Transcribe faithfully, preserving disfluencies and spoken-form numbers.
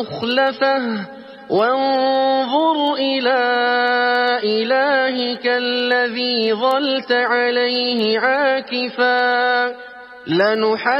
مخلفه وانظر إلى إلهك الذي ظلت عليه عاكفا لنحرقنه